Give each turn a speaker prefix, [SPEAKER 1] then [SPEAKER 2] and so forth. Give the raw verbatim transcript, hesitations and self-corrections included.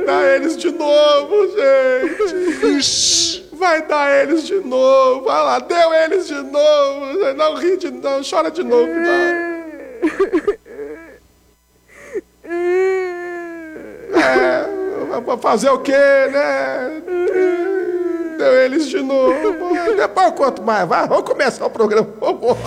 [SPEAKER 1] dar eles de novo, gente. Vai dar eles de novo. Vai lá, deu eles de novo. Não ri de não, chora de novo. É, vou fazer o quê, né? Deu eles de novo. Depois eu conto mais. Vai, vamos começar o programa. Vamos.